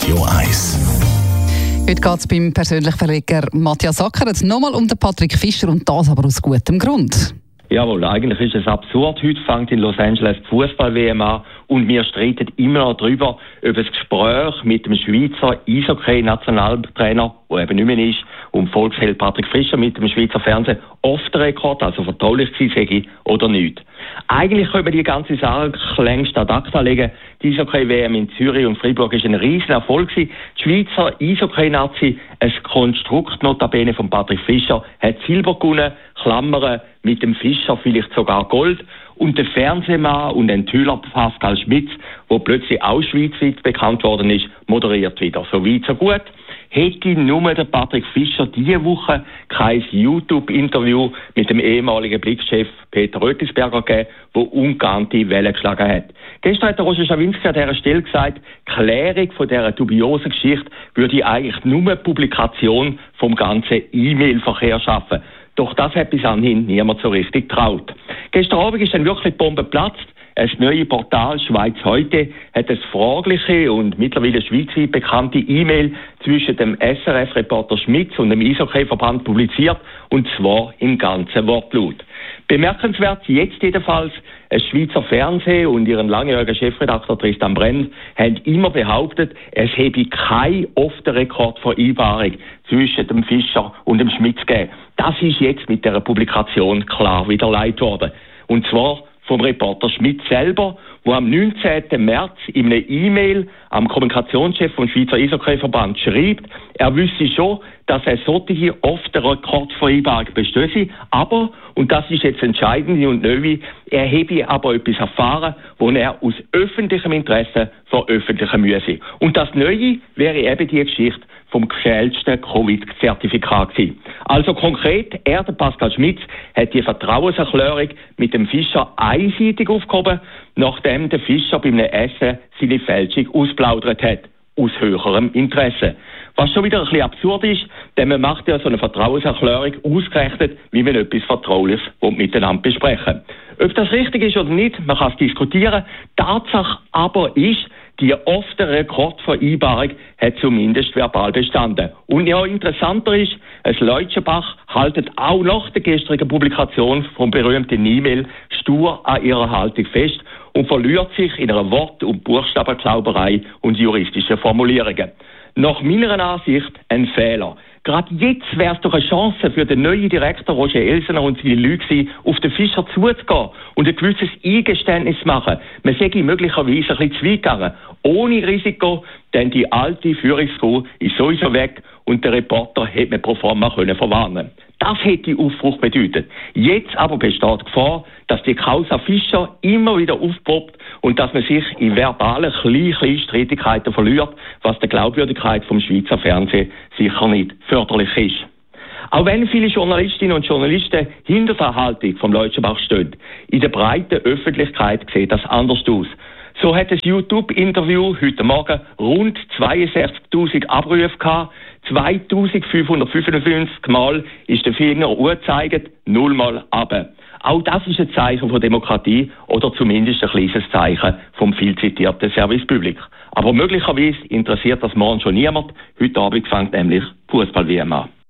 Radio 1. Heute geht es beim persönlichen Verleger Matthias Ackeret nochmal um den Patrick Fischer und das aber aus gutem Grund. Jawohl, eigentlich ist es absurd. Heute fängt in Los Angeles die Fußball-WM an und wir streiten immer noch darüber, ob das Gespräch mit dem Schweizer Eishockey-Nationaltrainer, der eben nicht mehr ist, und Volksheld Patrick Fischer mit dem Schweizer Fernsehen off-the-record, also vertraulich gewesen sei oder nicht. Eigentlich können wir die ganze Sache längst ad acta legen. Die Eishockey-WM in Zürich und Freiburg ist ein riesen Erfolg gewesen. Die Schweizer Eishockey-Nazi, ein Konstrukt notabene von Patrick Fischer, hat Silber gewonnen, Klammern mit dem Fischer vielleicht sogar Gold. Und der Fernsehmann und Enthüller Pascal Schmitz, der plötzlich auch schweizweit bekannt worden ist, moderiert wieder. So weit, so gut. Hätte nur der Patrick Fischer diese Woche kein YouTube-Interview mit dem ehemaligen Blickchef Peter Rötlisberger gegeben, der ungeahnte Wellen geschlagen hat. Gestern hat der Roger Schawinski an dieser Stelle gesagt, die Klärung von dieser dubiosen Geschichte würde eigentlich nur Publikation vom ganzen E-Mail-Verkehr schaffen. Doch das hat bis anhin niemand so richtig getraut. Gestern Abend ist dann wirklich die Bombe geplatzt. Das neue Portal Schweiz heute hat eine fragliche und mittlerweile schweizweit bekannte E-Mail zwischen dem SRF-Reporter Schmitz und dem Eishockey-Verband publiziert, und zwar im ganzen Wortlaut. Bemerkenswert jetzt jedenfalls, ein Schweizer Fernsehen und ihren langjährigen Chefredakteur Tristan Brenn haben immer behauptet, es habe keine Off-the-Record-Vereinbarung zwischen dem Fischer und dem Schmitz gegeben. Das ist jetzt mit der Publikation klar widerlegt worden. Und zwar vom Reporter Schmidt selber, der am 19. März in einer E-Mail am Kommunikationschef vom Schweizer Eishockey-Verband schreibt, er wüsste schon, dass eine solche Off-the-Record-Vereinbarung bestehe, aber, und das ist jetzt entscheidend und neu, er habe aber etwas erfahren, wo er aus öffentlichem Interesse veröffentlichen müsse. Und das Neue wäre eben die Geschichte vom gefälschten Covid-Zertifikat gewesen. Also konkret, der Pascal Schmitz hat die Vertrauenserklärung mit dem Fischer einseitig aufgehoben, nachdem der Fischer beim Essen seine Fälschung ausplaudert hat. Aus höherem Interesse. Was schon wieder ein bisschen absurd ist, denn man macht ja so eine Vertrauenserklärung ausgerechnet, wie man etwas Vertrauliches miteinander besprechen. Ob das richtig ist oder nicht, man kann es diskutieren. Tatsache aber ist, die Off-the-Record-Vereinbarung hat zumindest verbal bestanden. Und ja, interessanter ist, das Leutschenbach haltet auch nach der gestrigen Publikation vom berühmten E-Mail stur an ihrer Haltung fest und verliert sich in einer Wort- und Buchstabenklauberei und juristischen Formulierungen. Nach meiner Ansicht ein Fehler. Gerade jetzt wäre es doch eine Chance für den neuen Direktor Roger Elsener und seine Leute, auf den Fischer zuzugehen und ein gewisses Eingeständnis zu machen. Man sei möglicherweise ein bisschen zu weit gegangen. Ohne Risiko, denn die alte Führungscrew ist sowieso weg und der Reporter hätte man pro forma verwarnen können. Das hätte Aufbruch bedeutet. Jetzt aber besteht die Gefahr, dass die Causa Fischer immer wieder aufpoppt und dass man sich in verbalen kleinen Streitigkeiten verliert, was der Glaubwürdigkeit vom Schweizer Fernsehen sicher nicht förderlich ist. Auch wenn viele Journalistinnen und Journalisten hinter der Haltung vom Leutschenbach stehen, in der breiten Öffentlichkeit sieht das anders aus. So hat das YouTube-Interview heute Morgen rund 62.000 Abrufe gehabt. 2.555 Mal ist der Finger angezeigt, 0 Mal runter. Auch das ist ein Zeichen von Demokratie oder zumindest ein kleines Zeichen vom viel zitierten Service Public. Aber möglicherweise interessiert das morgen schon niemand. Heute Abend fängt nämlich Fußball-WM an.